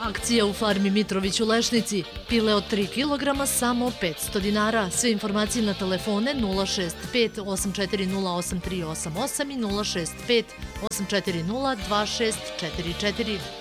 Akcija u farmi Mitrović u Lešnici. Pile od 3 kg samo 500 dinara. Sve informacije na telefone 065 840 8388 i 065 840 2644.